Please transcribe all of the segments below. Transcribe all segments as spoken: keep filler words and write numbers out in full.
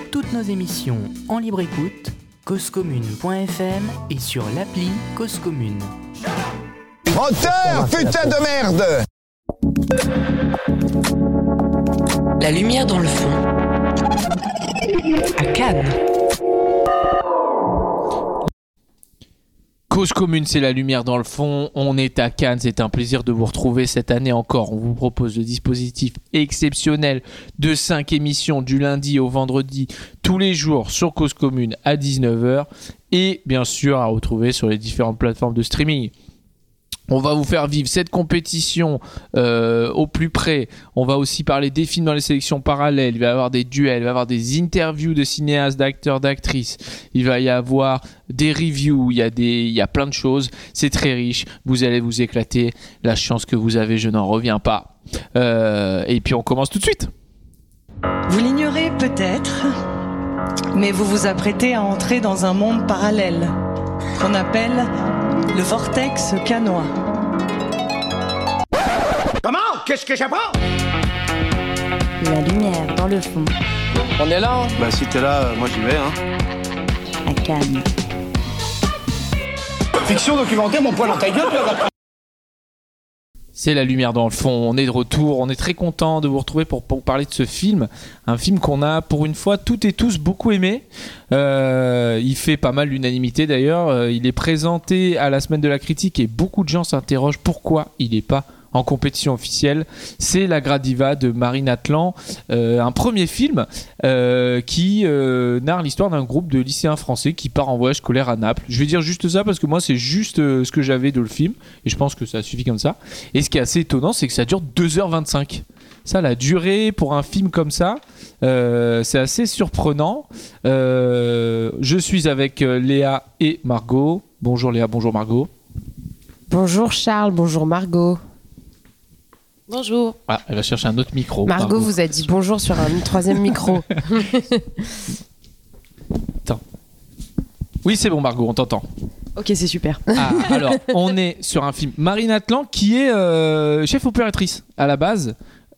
toutes nos émissions en libre écoute, cause commune point f m et sur l'appli Cause Commune. Moteur, putain de merde! La lumière dans le fond. À Cannes. Cause commune, c'est la lumière dans le fond. On est à Cannes, c'est un plaisir de vous retrouver cette année encore. On vous propose le dispositif exceptionnel de cinq émissions du lundi au vendredi, tous les jours sur Cause commune à dix-neuf heures et bien sûr à retrouver sur les différentes plateformes de streaming. On va vous faire vivre cette compétition euh, au plus près. On va aussi parler des films dans les sélections parallèles. Il va y avoir des duels, il va y avoir des interviews de cinéastes, d'acteurs, d'actrices. Il va y avoir des reviews, il y a, des, il y a plein de choses. C'est très riche. Vous allez vous éclater. La chance que vous avez, je n'en reviens pas. Euh, et puis on commence tout de suite. Vous l'ignorez peut-être, mais vous vous apprêtez à entrer dans un monde parallèle qu'on appelle le vortex cannois. Comment? Qu'est-ce que j'apprends? La lumière dans le fond. On est là, hein? Bah si t'es là, euh, moi j'y vais, hein. À Cannes. Fiction documentaire, mon poil dans ta gueule, là. C'est la lumière dans le fond, on est de retour, on est très content de vous retrouver pour, pour parler de ce film, un film qu'on a pour une fois toutes et tous beaucoup aimé. Euh, il fait pas mal l'unanimité d'ailleurs, euh, il est présenté à la semaine de la critique et beaucoup de gens s'interrogent pourquoi il n'est pas en compétition officielle. C'est La Gradiva de Marine Atlan, euh, un premier film euh, qui euh, narre l'histoire d'un groupe de lycéens français qui part en voyage scolaire à Naples. Je vais dire juste ça parce que moi c'est juste euh, ce que j'avais de le film et je pense que ça suffit comme ça. Et ce qui est assez étonnant, c'est que ça dure deux heures vingt-cinq. Ça, la durée pour un film comme ça, euh, c'est assez surprenant. Euh, je suis avec euh, Léa et Margot. Bonjour Léa, bonjour Margot. Bonjour Charles, bonjour Margot. Bonjour. Ah, elle va chercher un autre micro. Margot, Margot. Vous a dit bonjour sur un troisième micro. Attends. Oui, c'est bon Margot, on t'entend. Ok, c'est super. Ah, alors, on est sur un film Marine Atlan qui est euh, chef opératrice à la base,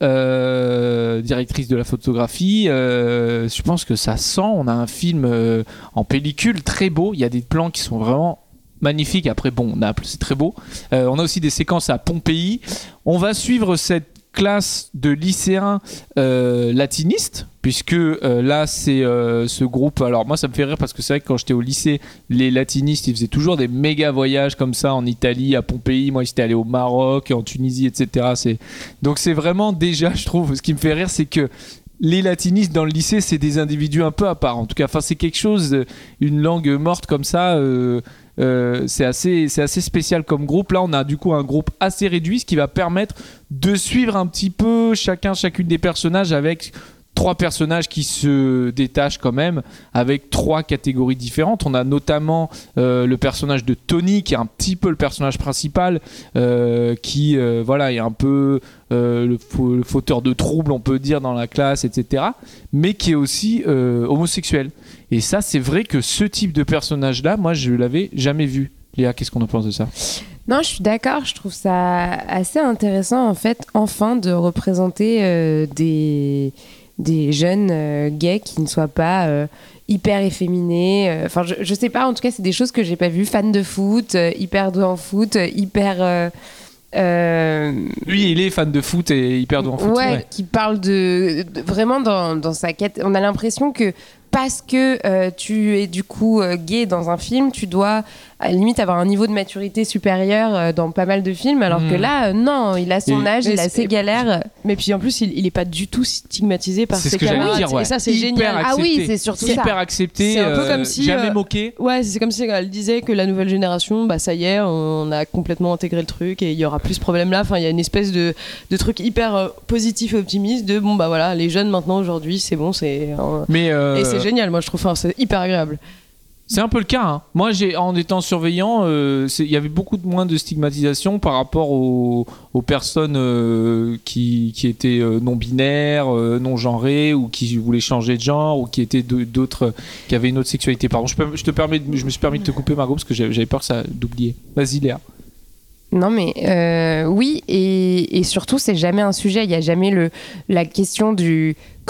euh, directrice de la photographie. Euh, je pense que ça sent. On a un film euh, en pellicule très beau. Il y a des plans qui sont vraiment magnifique. Après, bon, Naples, c'est très beau. Euh, on a aussi des séquences à Pompéi. On va suivre cette classe de lycéens euh, latinistes, puisque euh, là, c'est euh, ce groupe... Alors, moi, ça me fait rire parce que c'est vrai que quand j'étais au lycée, les latinistes, ils faisaient toujours des méga voyages comme ça en Italie, à Pompéi. Moi, j'étais allé au Maroc, en Tunisie, et cetera. C'est... Donc, c'est vraiment déjà, je trouve, ce qui me fait rire, c'est que les latinistes dans le lycée, c'est des individus un peu à part. En tout cas, enfin, c'est quelque chose, une langue morte comme ça... Euh, Euh, c'est assez, c'est assez spécial comme groupe. Là, on a du coup un groupe assez réduit, ce qui va permettre de suivre un petit peu chacun, chacune des personnages avec trois personnages qui se détachent quand même, avec trois catégories différentes. On a notamment euh, le personnage de Tony, qui est un petit peu le personnage principal, euh, qui euh, voilà, est un peu euh, le, fa- le fauteur de troubles, on peut dire, dans la classe, et cetera, mais qui est aussi euh, homosexuel. Et ça, c'est vrai que ce type de personnage-là, moi, je l'avais jamais vu. Léa, qu'est-ce qu'on en pense de ça ? Non, je suis d'accord. Je trouve ça assez intéressant, en fait, enfin, de représenter euh, des, des jeunes euh, gays qui ne soient pas euh, hyper efféminés. Enfin, euh, je, je sais pas. En tout cas, c'est des choses que j'ai pas vues. Fan de foot, euh, hyper doué en foot, euh, hyper... Euh, Euh... Lui, il est fan de foot et hyper doué en foot. Ouais, ouais. qui parle de, de vraiment dans, dans sa quête. On a l'impression que parce que euh, tu es du coup euh, gay dans un film, tu dois à la limite avoir un niveau de maturité supérieur euh, dans pas mal de films, alors mmh. que là, euh, non, il a son et âge, il a ses galères. Mais puis en plus, il, il est pas du tout stigmatisé par c'est ses ce que camarades. Dire, ouais. Et ça, c'est hyper génial. Accepté. Ah oui, c'est surtout c'est ça. Hyper accepté. C'est un peu euh, comme si jamais euh, moqué. Ouais, c'est comme si elle disait que la nouvelle génération, bah ça y est, on a complètement intégré le truc et il y aura plus ce problème-là. Enfin, il y a une espèce de, de truc hyper euh, positif et optimiste de bon bah voilà, les jeunes maintenant aujourd'hui, c'est bon, c'est. Euh, Mais euh... et c'est génial. Moi, je trouve, enfin, c'est hyper agréable. C'est un peu le cas. Hein. Moi, j'ai, en étant surveillant, euh, il y avait beaucoup de moins de stigmatisation par rapport aux, aux personnes euh, qui, qui étaient euh, non-binaires, euh, non-genrées, ou qui voulaient changer de genre, ou qui étaient d'autres, qui avaient une autre sexualité. Pardon, je, peux, je, te permets, je me suis permis de te couper, Margot, parce que j'avais, j'avais peur que ça, d'oublier. Vas-y, Léa. Non mais euh, oui et, et surtout c'est jamais un sujet, il y a jamais le la question du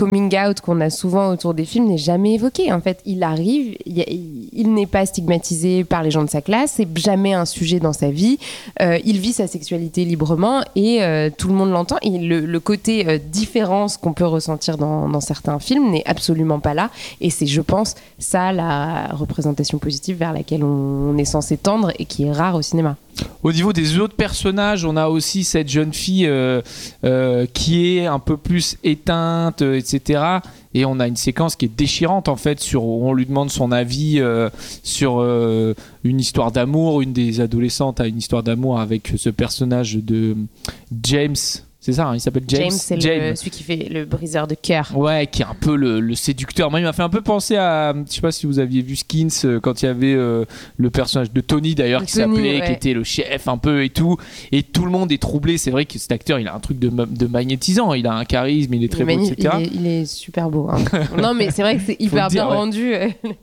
coming out qu'on a souvent autour des films n'est jamais évoqué. En fait, il arrive, il, y a, il n'est pas stigmatisé par les gens de sa classe, c'est jamais un sujet dans sa vie. Euh, il vit sa sexualité librement et euh, tout le monde l'entend. Et le, le côté euh, différence qu'on peut ressentir dans, dans certains films n'est absolument pas là. Et c'est, je pense, ça la représentation positive vers laquelle on, on est censé tendre et qui est rare au cinéma. Au niveau des autres personnages, on a aussi cette jeune fille euh, euh, qui est un peu plus éteinte, euh, et cetera. Et on a une séquence qui est déchirante en fait, sur où on lui demande son avis euh, sur euh, une histoire d'amour. Une des adolescentes a une histoire d'amour avec ce personnage de James. C'est ça, hein, il s'appelle James. James, c'est James. Le, celui qui fait le briseur de cœur. Ouais, qui est un peu le, le séducteur. Moi, il m'a fait un peu penser à, je sais pas si vous aviez vu Skins, euh, quand il y avait euh, le personnage de Tony d'ailleurs, Le qui Tony, s'appelait, ouais. qui était le chef un peu et tout. Et tout le monde est troublé. C'est vrai que cet acteur, il a un truc de, de magnétisant. Il a un charisme, il est très Il est beau, magni- et cetera. Il est, il est super beau. Hein. Non, mais c'est vrai que c'est hyper dire, bien ouais. rendu.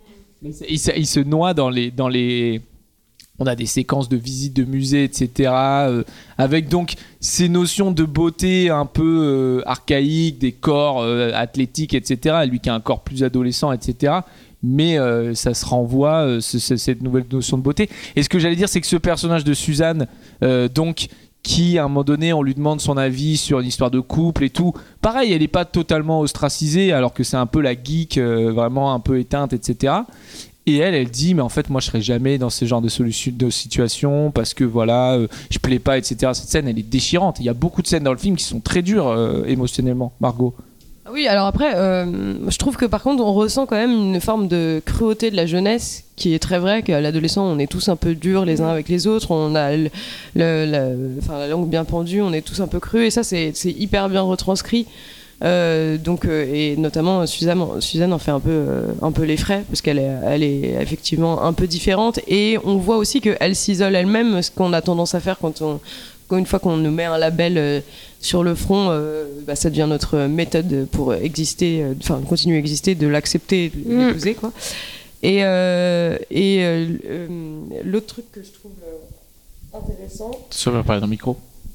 Il se, il se noie dans les, dans les. On a des séquences de visites de musées, et cetera. Euh, avec donc ces notions de beauté un peu euh, archaïques, des corps euh, athlétiques, et cetera. Lui qui a un corps plus adolescent, et cetera. Mais euh, ça se renvoie, euh, ce, ce, cette nouvelle notion de beauté. Et ce que j'allais dire, c'est que ce personnage de Suzanne, euh, donc, qui à un moment donné, on lui demande son avis sur une histoire de couple et tout. Pareil, elle n'est pas totalement ostracisée, alors que c'est un peu la geek, euh, vraiment un peu éteinte, et cetera. Et elle, elle dit, mais en fait, moi, je serais jamais dans ce genre de, solution, de situation parce que voilà, euh, je plais pas, et cetera. Cette scène, elle est déchirante. Il y a beaucoup de scènes dans le film qui sont très dures euh, émotionnellement. Margot. Oui, alors après, euh, je trouve que par contre, on ressent quand même une forme de cruauté de la jeunesse qui est très vraie, qu'à l'adolescent, on est tous un peu durs les uns avec les autres, on a le, le, la, enfin, la langue bien pendue, on est tous un peu crus, et ça, c'est, c'est hyper bien retranscrit. Euh, donc, euh, et notamment Suzanne, Suzanne en fait un peu, euh, un peu les frais parce qu'elle est, elle est effectivement un peu différente, et on voit aussi qu'elle s'isole elle-même, ce qu'on a tendance à faire quand on, quand une fois qu'on nous met un label euh, sur le front, euh, bah, ça devient notre méthode pour exister, enfin euh, continuer à exister, de l'accepter, de Mmh. l'épouser quoi. Et, euh, et euh, euh, l'autre truc que je trouve euh, intéressant. Ça va parler dans le micro.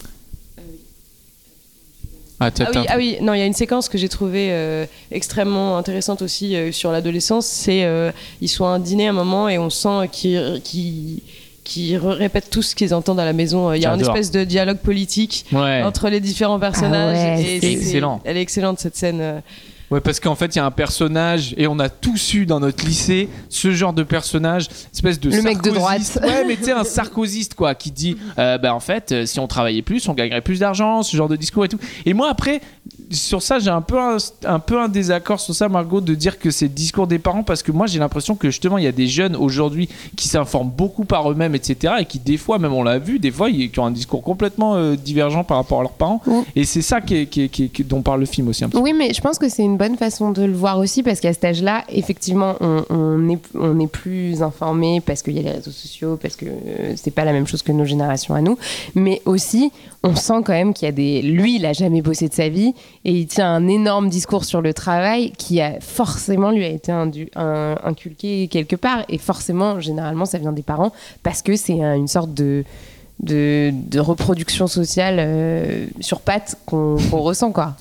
Ah, Ah oui, ah oui, non, il y a une séquence que j'ai trouvée euh, extrêmement intéressante aussi euh, sur l'adolescence. C'est euh, ils sont à un dîner à un moment et on sent qu'ils qu'ils, qu'ils répètent tout ce qu'ils entendent à la maison. Il y a une J'adore. espèce de dialogue politique Ouais. entre les différents personnages. Ah ouais, et c'est excellent. Elle est excellente cette scène. euh. Ouais, parce qu'en fait, il y a un personnage, et on a tous eu dans notre lycée ce genre de personnage, espèce de Le mec de sarkoziste. droite. Ouais, mais tu sais, un sarkoziste, quoi, qui dit euh, bah, en fait, euh, si on travaillait plus, on gagnerait plus d'argent, ce genre de discours et tout. Et moi, après, sur ça, j'ai un peu un, un peu un désaccord sur ça, Margot, de dire que c'est le discours des parents, parce que moi, j'ai l'impression que justement, il y a des jeunes aujourd'hui qui s'informent beaucoup par eux-mêmes, et cetera, et qui, des fois, même on l'a vu, des fois, ils, qui ont un discours complètement euh, divergent par rapport à leurs parents. Mm. Et c'est ça qui est, qui est- qui est- qui est- dont parle le film aussi un petit peu. Oui, mais je pense que c'est une bonne façon de le voir aussi, parce qu'à cet âge-là, effectivement, on, on, est, on est plus informé parce qu'il y a les réseaux sociaux, parce que euh, c'est pas la même chose que nos générations à nous. Mais aussi, on sent quand même qu'il y a des. Lui, il a jamais bossé de sa vie et il tient un énorme discours sur le travail qui a forcément lui a été indu- un- inculqué quelque part. Et forcément, généralement, ça vient des parents parce que c'est un- une sorte de. De, de reproduction sociale euh, sur pattes qu'on, qu'on ressent, quoi.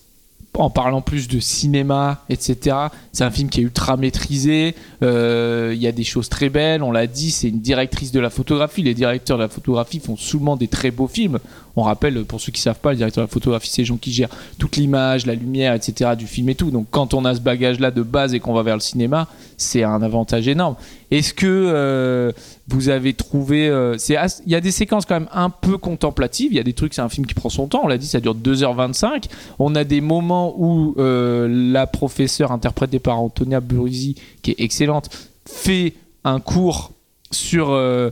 En parlant plus de cinéma, et cetera. C'est un film qui est ultra maîtrisé. Euh, Il y a des choses très belles. On l'a dit, c'est une directrice de la photographie. Les directeurs de la photographie font souvent des très beaux films. On rappelle, pour ceux qui ne savent pas, le directeur de la photographie, c'est les gens qui gèrent toute l'image, la lumière, et cetera du film et tout. Donc quand on a ce bagage-là de base et qu'on va vers le cinéma, c'est un avantage énorme. Est-ce que euh, vous avez trouvé... euh, c'est as- il y a des séquences quand même un peu contemplatives. Il y a des trucs, c'est un film qui prend son temps. On l'a dit, ça dure deux heures vingt-cinq. On a des moments où euh, la professeure interprétée par Antonia Burisi, qui est excellente, fait un cours sur... euh,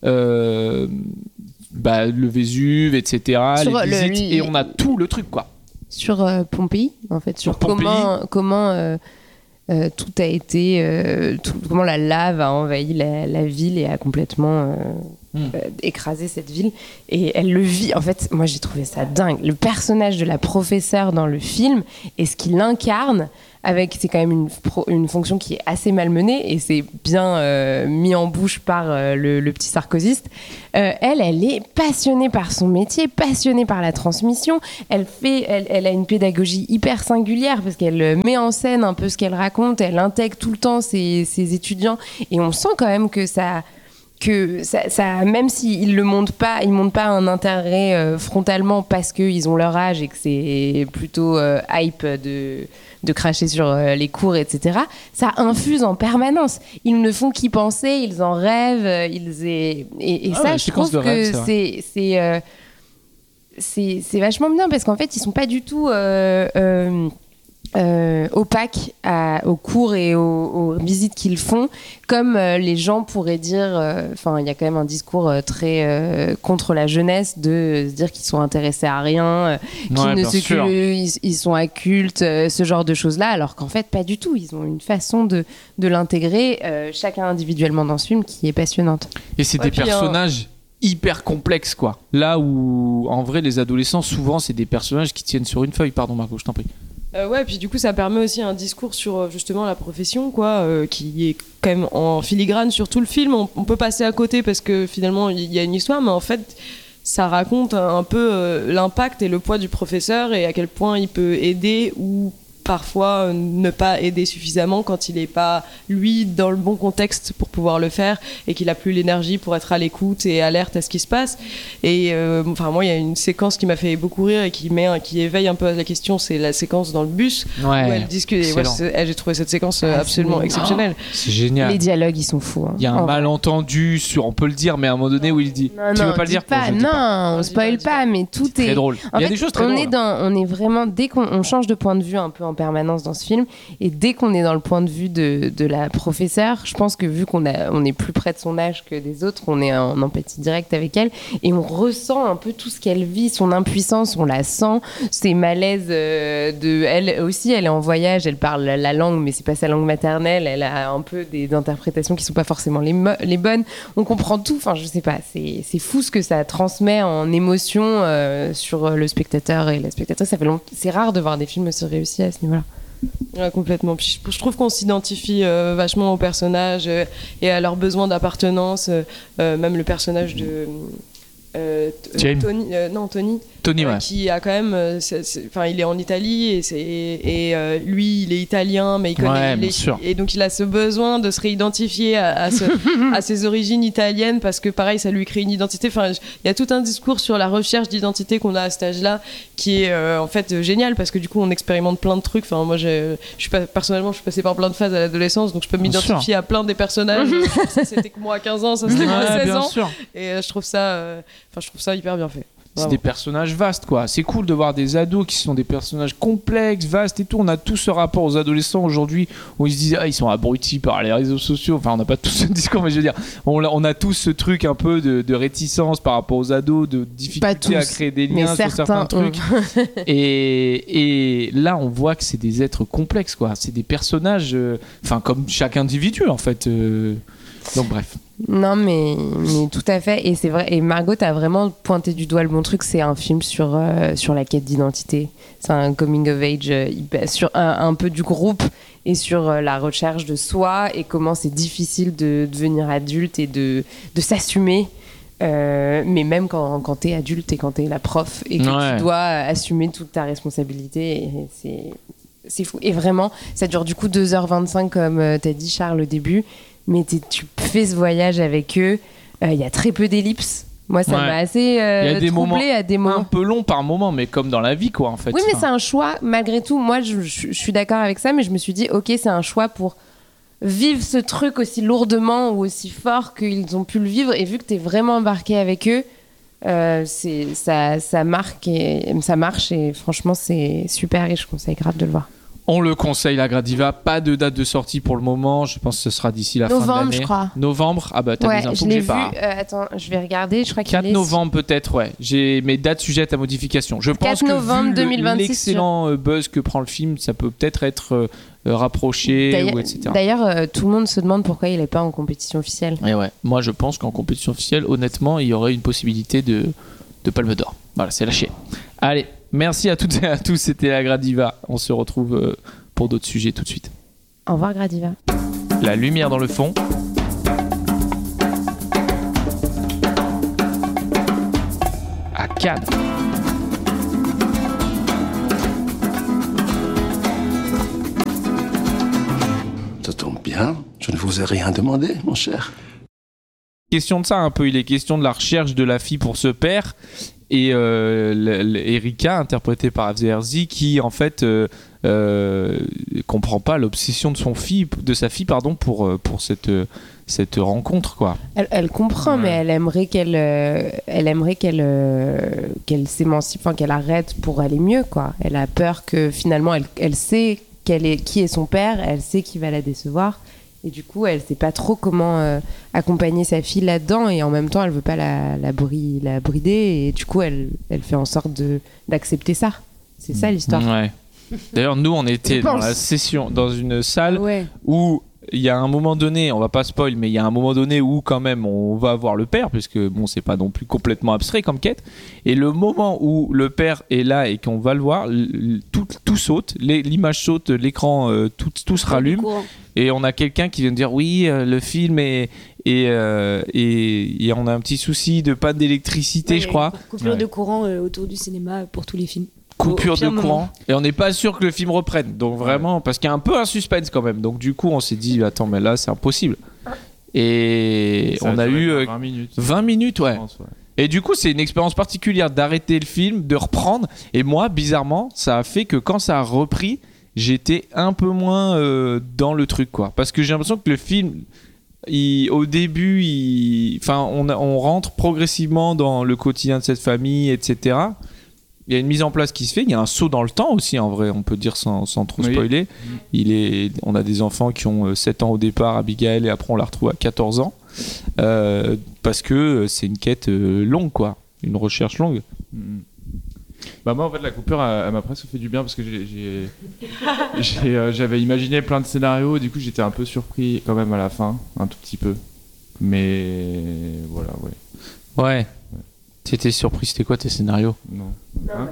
euh, bah, le Vésuve, et cetera. Sur les le- visites, et on a tout le truc, quoi. Sur euh, Pompéi, en fait, sur, Sur Pompéi. comment, comment euh, euh, tout a été, euh, tout- comment la lave a envahi la, la ville et a complètement euh, Mm. euh, écrasé cette ville. Et elle le vit. En fait, moi, j'ai trouvé ça dingue. Le personnage de la professeure dans le film et ce qu'il incarne avec c'est quand même une, pro, une fonction qui est assez malmenée et c'est bien euh, mis en bouche par euh, le, le petit sarkozyste. Euh, elle, elle est passionnée par son métier, passionnée par la transmission. Elle fait, elle, elle a une pédagogie hyper singulière parce qu'elle met en scène un peu ce qu'elle raconte. Elle intègre tout le temps ses, ses étudiants et on sent quand même que ça. Que ça, ça, même s'ils ne le montrent pas, ils montrent pas un intérêt euh, frontalement parce qu'ils ont leur âge et que c'est plutôt euh, hype de, de cracher sur euh, les cours, et cetera. Ça infuse en permanence. Ils ne font qu'y penser, ils en rêvent, ils et, et, et ah ça, ouais, je trouve que rêve, c'est c'est, euh, c'est c'est vachement bien parce qu'en fait, ils sont pas du tout euh, euh, Euh, opaques à, aux cours et aux, aux visites qu'ils font, comme euh, les gens pourraient dire. Enfin, euh, il y a quand même un discours euh, très euh, contre la jeunesse de euh, se dire qu'ils sont intéressés à rien, euh, qu'ils ouais, ne se ils, ils sont occultes, euh, ce genre de choses-là, alors qu'en fait, pas du tout. Ils ont une façon de, de l'intégrer, euh, chacun individuellement dans ce film, qui est passionnante. Et c'est ouais, des personnages. Un... hyper complexe quoi. Là où en vrai les adolescents souvent c'est des personnages qui tiennent sur une feuille. Pardon Margot, je t'en prie. Euh, ouais, puis du coup ça permet aussi un discours sur justement la profession quoi, euh, qui est quand même en filigrane sur tout le film. On, on peut passer à côté parce que finalement il y a une histoire, mais en fait ça raconte un peu euh, l'impact et le poids du professeur et à quel point il peut aider ou parfois euh, ne pas aider suffisamment quand il n'est pas, lui, dans le bon contexte pour pouvoir le faire et qu'il n'a plus l'énergie pour être à l'écoute et alerte à ce qui se passe. Et euh, enfin, moi, il y a une séquence qui m'a fait beaucoup rire et qui, met, qui éveille un peu la question, c'est la séquence dans le bus ouais, où elle discute. Ouais, j'ai trouvé cette séquence ah, absolument c'est exceptionnelle. Oh, c'est génial. Les dialogues, ils sont fous. Il hein. y a un oh. malentendu sur, on peut le dire, mais à un moment donné où il dit. Non, tu non, veux pas le dire pas, Non, pas. on spoil pas, pas, mais tout c'est est. Très drôle. En il y a fait, des choses très on drôles. Est dans, on est vraiment dès qu'on on change de point de vue un peu en permanence dans ce film. Et dès qu'on est dans le point de vue de, de la professeure, je pense que vu qu'on a, on est plus près de son âge que des autres, on est en empathie directe avec elle et on ressent un peu tout ce qu'elle vit, son impuissance, on la sent, ses malaises euh, de elle aussi, elle est en voyage, elle parle la langue, mais c'est pas sa langue maternelle, elle a un peu des, des interprétations qui sont pas forcément les, mo- les bonnes. On comprend tout, enfin je sais pas, c'est, c'est fou ce que ça transmet en émotion euh, sur le spectateur et la spectatrice. Ça fait long... C'est rare de voir des films aussi réussis à ce niveau-là. Ouais, complètement. Puis je trouve qu'on s'identifie euh, vachement aux personnages euh, et à leurs besoins d'appartenance. Euh, euh, même le personnage de euh, t- Tony, euh, non Tony, Tony euh, ouais. qui a quand même, enfin il est en Italie et, c'est, et, et euh, lui il est italien, mais il connaît ouais, les, et donc il a ce besoin de se réidentifier à, à, ce, à ses origines italiennes parce que pareil ça lui crée une identité. Enfin il y a tout un discours sur la recherche d'identité qu'on a à cet âge-là qui est euh, en fait génial parce que du coup on expérimente plein de trucs. Enfin moi je, je suis pas, personnellement je suis passée par plein de phases à l'adolescence donc je peux m'identifier sûr. à plein des personnages. Ça c'était que moi à quinze ans, ça c'était moi à seize ans. Sûr. Et euh, je trouve ça, euh, enfin je trouve ça hyper bien fait. C'est des personnages vastes quoi. C'est cool de voir des ados qui sont des personnages complexes, vastes et tout. On a tous ce rapport aux adolescents aujourd'hui où ils se disent ah ils sont abrutis par les réseaux sociaux. Enfin on n'a pas tous ce discours mais je veux dire on a, on a tous ce truc un peu de, de réticence par rapport aux ados, de difficulté à créer des liens sur certains trucs. et, et là on voit que c'est des êtres complexes quoi. C'est des personnages, enfin euh, comme chaque individu en fait. Euh, donc bref. Non mais, mais tout à fait et c'est vrai et Margot t'as vraiment pointé du doigt le bon truc, c'est un film sur, euh, sur la quête d'identité, c'est un coming of age euh, sur un, un peu du groupe et sur euh, la recherche de soi et comment c'est difficile de devenir adulte et de, de s'assumer euh, mais même quand, quand t'es adulte et quand t'es la prof et que ouais. tu dois assumer toute ta responsabilité et c'est, c'est fou et vraiment ça dure du coup deux heures vingt-cinq comme euh, t'as dit Charles au début. Mais tu fais ce voyage avec eux, il euh, y a très peu d'ellipses. Moi, ça ouais. m'a assez euh, y a des troublé à des moments. Un peu long par moment, mais comme dans la vie, quoi, en fait. Oui, mais c'est un choix, malgré tout. Moi, je, je, je suis d'accord avec ça, mais je me suis dit, ok, c'est un choix pour vivre ce truc aussi lourdement ou aussi fort qu'ils ont pu le vivre. Et vu que tu es vraiment embarqué avec eux, euh, c'est, ça, ça, marque et, ça marche. Et franchement, c'est super et je conseille grave de le voir. On le conseille, la Gradiva. Pas de date de sortie pour le moment. Je pense que ce sera d'ici la novembre, fin de l'année. Novembre, je crois. Novembre. Ah bah t'as ouais, des infos je que l'ai j'ai vu. pas. Euh, attends, je vais regarder. Je crois qu'il quatre est novembre peut-être, ouais. J'ai mes dates sujettes à modification. Je pense que vu deux mille vingt-six, le, l'excellent sur... buzz que prend le film, ça peut peut-être être euh, rapproché d'ailleurs, ou et cetera. D'ailleurs, euh, tout le monde se demande pourquoi il n'est pas en compétition officielle. Et ouais. Moi, je pense qu'en compétition officielle, honnêtement, il y aurait une possibilité de de Palme d'Or. Voilà, c'est lâché. Allez, merci à toutes et à tous. C'était la Gradiva. On se retrouve. Euh, pour d'autres sujets tout de suite. Au revoir Gradiva. La lumière dans le fond. À Cannes. Ça tombe bien, je ne vous ai rien demandé, mon cher. Question de ça un peu, il est question de la recherche de la fille pour ce père et euh, l- l- Erika interprétée par Afzé Herzi qui en fait euh, euh, comprend pas l'obsession de son fille, de sa fille pardon pour euh, pour cette cette rencontre quoi. Elle, elle comprend, Ouais. mais elle aimerait qu'elle, euh, elle aimerait qu'elle, euh, qu'elle s'émancipe, enfin qu'elle arrête pour aller mieux quoi. Elle a peur que finalement elle, elle sait qu'elle est, qui est son père, elle sait qu'il va la décevoir. Et du coup, elle sait pas trop comment euh, accompagner sa fille là-dedans, et en même temps, elle veut pas la, la, bri- la brider, et du coup, elle, elle fait en sorte de, d'accepter ça. C'est ça l'histoire. Ouais. D'ailleurs, nous, on était Je dans pense. la session, dans une salle Ouais. où il y a un moment donné, on va pas spoil, mais il y a un moment donné où quand même on va voir le père, puisque bon, c'est pas non plus complètement abstrait comme quête. Et le moment où le père est là et qu'on va le voir, l- l- tout, tout saute, les- l'image saute, l'écran, euh, tout, tout se rallume. Et on a quelqu'un qui vient de dire oui, euh, le film est et, euh, et, et on a un petit souci de panne d'électricité, Ouais, je crois. Coupure Ouais. de courant euh, autour du cinéma pour tous les films. Coupure Au de pire courant. moment. Et on n'est pas sûr que le film reprenne. Donc vraiment, parce qu'il y a un peu un suspense quand même. Donc du coup, on s'est dit attends, mais là c'est impossible. Et Ça on a duré eu euh, vingt minutes. vingt minutes, ouais. Je pense, ouais. Et du coup, c'est une expérience particulière d'arrêter le film, de reprendre. Et moi, bizarrement, ça a fait que quand ça a repris, j'étais un peu moins euh, dans le truc, quoi. Parce que j'ai l'impression que le film, il- au début, il- enfin, on, a- on rentre progressivement dans le quotidien de cette famille, et cetera. Il y a une mise en place qui se fait. Il y a un saut dans le temps aussi, en vrai, on peut dire sans, sans trop Oui. spoiler. Il est, on a des enfants qui ont euh, sept ans au départ, Abigail, et après on la retrouve à quatorze ans. Euh, parce que euh, c'est une quête euh, longue, quoi. Une recherche longue. Mhm. Bah moi en fait la coupure elle, elle m'a presque fait du bien parce que j'ai, j'ai, j'ai, euh, j'avais imaginé plein de scénarios et du coup j'étais un peu surpris quand même à la fin, un tout petit peu. Mais voilà, ouais. Ouais. T'étais surpris, c'était quoi tes scénarios? Non. Hein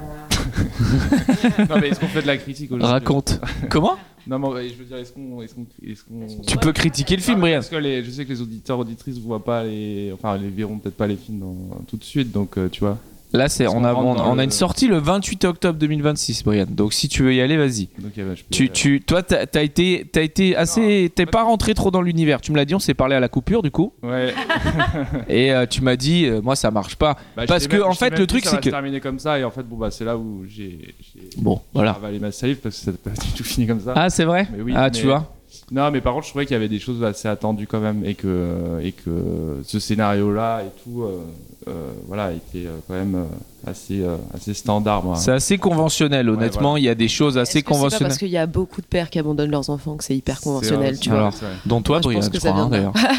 non mais est-ce qu'on fait de la critique aujourd'hui? Raconte. Comment? Non mais ouais, je veux dire est-ce qu'on, est-ce qu'on, est-ce qu'on... Tu peux critiquer le film, Ah, Brian. Parce que les, je sais que les auditeurs auditrices voient pas les, enfin les verront peut-être pas les films dans, tout de suite donc euh, tu vois. Là, c'est, Parce on qu'on a, rentre on, dans on a le- une sortie le vingt-huit octobre deux mille vingt-six, Brian. Donc si tu veux y aller, vas-y. Donc, eh ben, je peux y Tu, aller. tu, toi, t'as, t'as été, t'as été assez, t'es pas rentré trop dans l'univers. Tu me l'as dit, on s'est parlé à la coupure du coup. Ouais. Et euh, tu m'as dit, euh, moi ça marche pas. Bah, je Parce t'ai que même- en je t'ai fait, même le dit, truc ça c'est va que. se terminer comme ça et en fait bon bah c'est là où j'ai, j'ai Bon, voilà. avalé ma salive parce que ça n'a pas du tout fini comme ça. Ah, c'est vrai. Mais oui, ah, mais- tu vois. Non mais par contre je trouvais qu'il y avait des choses assez attendues quand même et que et que ce scénario là et tout euh, euh, voilà était euh, quand même euh, assez euh, assez standard moi. C'est assez conventionnel, honnêtement. voilà. Il y a des choses assez Est-ce que c'est pas conventionnelles. parce qu'il y a beaucoup de pères qui abandonnent leurs enfants que c'est hyper C'est conventionnel, vrai, tu c'est vois. vrai, c'est vrai. Dont toi, Moi, je Brian, pense je que crois, ça hein, vient de d'ailleurs.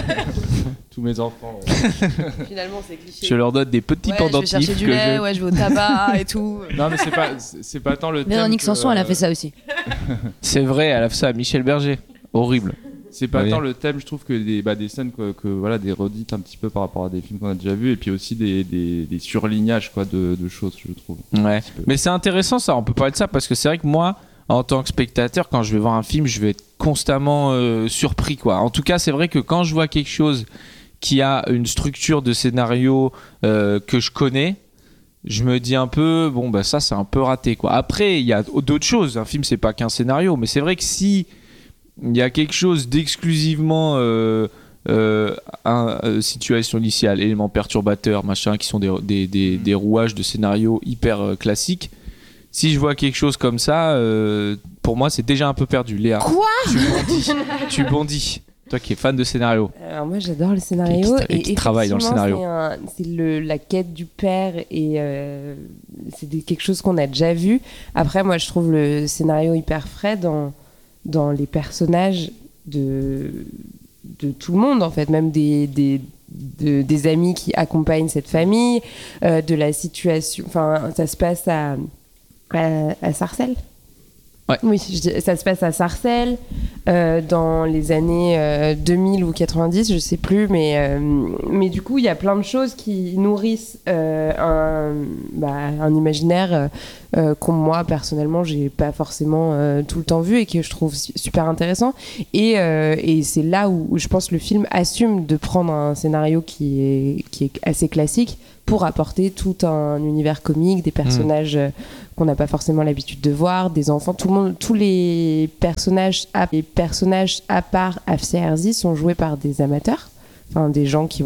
Tous mes enfants. ouais. Finalement, c'est cliché. Je leur donne des petits Ouais, je vais pendentifs chercher du que lait, je- ouais, je vais au tabac et tout. Non mais c'est pas c'est, c'est pas tant le thème. Véronique que, Sanson, elle a euh, fait ça aussi. C'est vrai, elle a fait ça à Michel Berger. Horrible. C'est pas Oui. tant le thème, je trouve, que des, bah, des scènes, que, que, voilà, des redites un petit peu par rapport à des films qu'on a déjà vus, et puis aussi des, des, des surlignages quoi, de, de choses, je trouve. Ouais. petit peu. Mais c'est intéressant ça, on peut parler de ça parce que c'est vrai que moi, en tant que spectateur, quand je vais voir un film, je vais être constamment euh, surpris, quoi. En tout cas, c'est vrai que quand je vois quelque chose qui a une structure de scénario euh, que je connais, je me dis un peu, bon, bah ça, c'est un peu raté, quoi. Après, il y a d'autres choses. Un film, c'est pas qu'un scénario, mais c'est vrai que si il y a quelque chose d'exclusivement euh, euh, un, euh, situation initiale, éléments perturbateurs, machin, qui sont des, des, des, des rouages de scénario hyper euh, classiques. Si je vois quelque chose comme ça, euh, pour moi, c'est déjà un peu perdu. Léa, Quoi tu bondis, tu bondis. Toi qui es fan de scénario. Alors moi j'adore le scénario Qui- qui- et qui travaille dans le effectivement, scénario. c'est, un- c'est le, la quête du père et euh, c'est des- quelque chose qu'on a déjà vu. Après moi je trouve le scénario hyper frais dans, dans les personnages de, de tout le monde en fait, même des, des, de- des amis qui accompagnent cette famille, euh, de la situation, enfin ça se passe à, à, à Sarcelles. Ouais. Oui, je dis- ça se passe à Sarcelles, euh, dans les années euh, deux mille ou quatre-vingt-dix, je sais plus, mais, euh, mais du coup, il y a plein de choses qui nourrissent euh, un, bah, un imaginaire euh, qu'on moi personnellement j'ai pas forcément euh, tout le temps vu et que je trouve su- super intéressant. Et, euh, et c'est là où, où je pense que le film assume de prendre un scénario qui est, qui est assez classique pour apporter tout un univers comique, des personnages mmh. qu'on n'a pas forcément l'habitude de voir, des enfants, tout le monde, tous les personnages à, les personnages à part Afsia Herzi sont joués par des amateurs, enfin des gens qui